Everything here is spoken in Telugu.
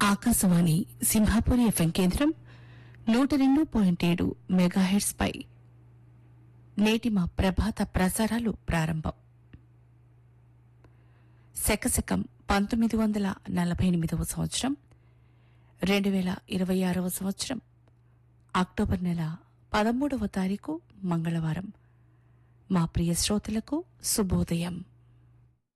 ఆకాశవాణి సింహాపురి ఎఫ్ఎం కేంద్రం 102.7 మెగాహెర్ట్జ్ పై నేటి మా ప్రభాత ప్రసారాలు ప్రారంభం. శకశకం 1948వ సంవత్సరం 2026వ సంవత్సరం అక్టోబర్ నెల 13వ తారీఖు మంగళవారం. మా ప్రియ శ్రోతలకు శుభోదయం.